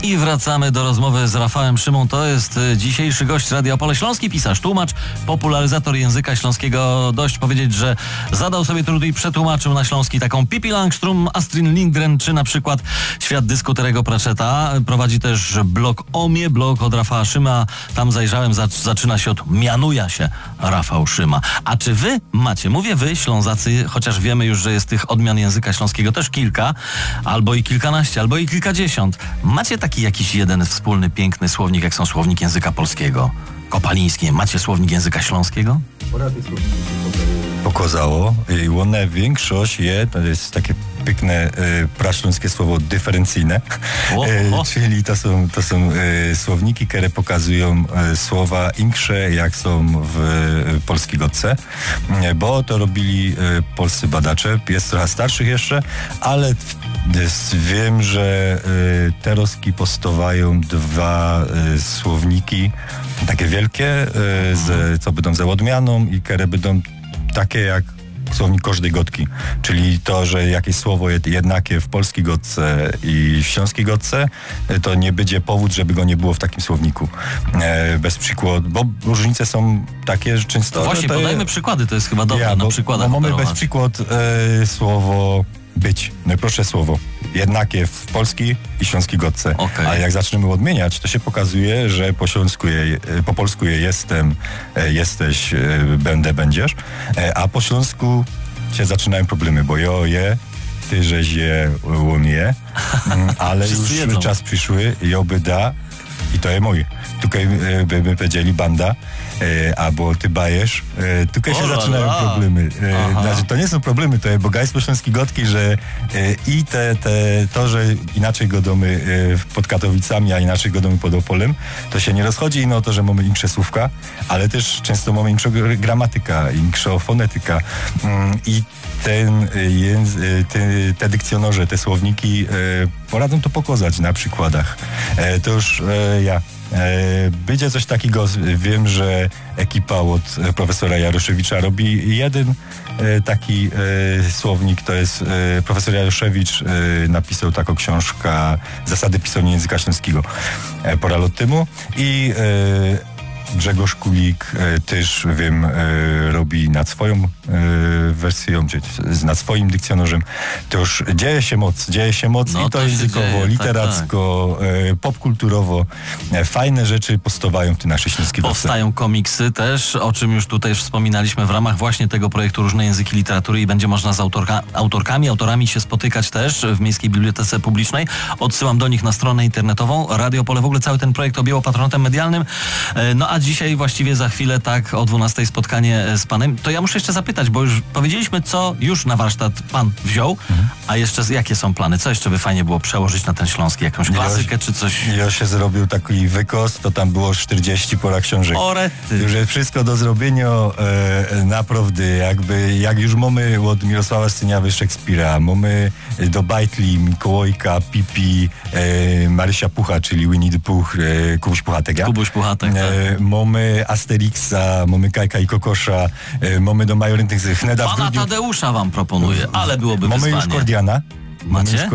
I wracamy do rozmowy z Rafałem Szymą. To jest dzisiejszy gość Radia Opole, śląski pisarz, tłumacz, popularyzator języka śląskiego. Dość powiedzieć, że zadał sobie trud i przetłumaczył na śląski taką Pippi Langström, Astrid Lindgren, czy na przykład Świat dysku Terry'ego Pratchetta. Prowadzi też blog Omie, blog od Rafała Szyma. Tam zajrzałem, zaczyna się od mianuja się Rafał Szyma. A czy wy macie, mówię wy, Ślązacy, chociaż wiemy już, że jest tych odmian języka śląskiego też kilka, albo i kilkanaście, albo i kilkadziesiąt. Macie taki jakiś jeden wspólny, piękny słownik, jak są słownik języka polskiego, kopaliński. Macie słownik języka śląskiego? Pokazało i one większość to jest takie piękne praśląskie słowo dyferencyjne, czyli to są słowniki, które pokazują słowa większe, jak są w polskiej godce, bo to robili polscy badacze, jest trochę starszych jeszcze, ale wiem, że teraz postowają dwa słowniki takie wielkie, co będą za odmianą i które będą takie jak słownik każdej gotki, czyli to, że jakieś słowo jest jednakie w polskiej gotce i w śląskiej gotce, to nie będzie powód, żeby go nie było w takim słowniku. Bez przykładu, bo różnice są takie, że często... To właśnie, podajmy przykłady, to jest chyba dobre na przykładach. Bo mamy bez przykład słowo być, najprostsze słowo, jednakie w polskiej i śląskiej gotce. Okay. A jak zaczniemy odmieniać, to się pokazuje, że po polsku jestem, jesteś, będę, będziesz, a po śląsku się zaczynają problemy, bo ty żeś je, on je, ale już czas przyszły, by da i to jest mój. Tutaj by powiedzieli banda, albo ty bajesz. Tutaj się zaczynają problemy. Znaczy, to nie są problemy, to jest bogactwo śląskiej gotki, że i to, że inaczej go domy pod Katowicami, a inaczej go domy pod Opolem, to się nie rozchodzi ino o to, że mamy insze słówka, ale też często mamy inszą gramatyka, inszą fonetyka. I te dykcjonorze, te słowniki poradzą to pokazać na przykładach. To już będzie coś takiego, wiem, że ekipa od profesora Jaroszewicza robi jeden taki słownik, to jest profesor Jaroszewicz napisał taką książkę Zasady pisania języka śląskiego parę lat temu i Grzegorz Kulik też, wiem, robi nad swoją wersją, nad swoim dykcjonorzem. To już dzieje się moc i to językowo, literacko, popkulturowo. Fajne rzeczy powstają w tej naszej śląskiej gotce. Powstają komiksy też, o czym już tutaj wspominaliśmy w ramach właśnie tego projektu Różne Języki Literatury i będzie można z autorami się spotykać też w Miejskiej Bibliotece Publicznej. Odsyłam do nich na stronę internetową. Radio Opole w ogóle cały ten projekt objęło patronatem medialnym. No a dzisiaj właściwie za chwilę tak o 12 spotkanie z panem. To ja muszę jeszcze zapytać, bo już powiedzieliśmy, co już na warsztat pan wziął, a jeszcze jakie są plany? Co jeszcze by fajnie było przełożyć na ten śląski? Jakąś klasykę czy coś? Ja się zrobił taki wykos, to tam było 40 pora książek. O rety. Już jest wszystko do zrobienia, naprawdę, jak już mamy od Mirosława Scyniawy Szekspira, mamy do Bajtli, Mikołajka, Pipi, Marysia Pucha, czyli Winnie the Pooh, Kubuś Puchatek, tak. Mamy Asterixa, mamy Kajka i Kokosza, mamy do Majorynnych Hneda Pana Tadeusza wam proponuję, ale byłoby wyzwanie. Mamy już Kordiana. Macie?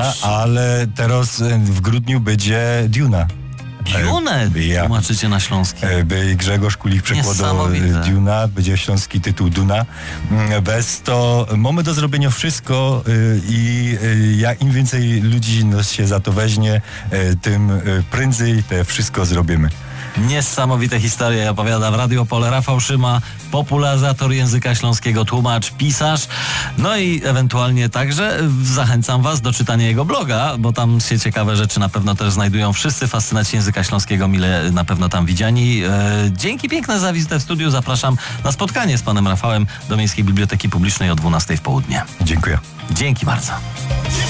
Ale teraz w grudniu będzie Duna. Dune tłumaczycie na śląski. Grzegorz Kulik przekładał Duna, będzie śląski tytuł Duna. Bez to mamy do zrobienia wszystko i im więcej ludzi się za to weźmie, tym prędzej te wszystko zrobimy. Niesamowite historie opowiada w Radio Opole Rafał Szyma, popularyzator języka śląskiego, tłumacz, pisarz. No i ewentualnie także zachęcam was do czytania jego bloga, bo tam się ciekawe rzeczy na pewno też znajdują wszyscy fascynaci języka śląskiego, mile na pewno tam widziani. Dzięki piękne za wizytę w studiu. Zapraszam na spotkanie z panem Rafałem do Miejskiej Biblioteki Publicznej o 12 w południe. Dziękuję. Dzięki bardzo.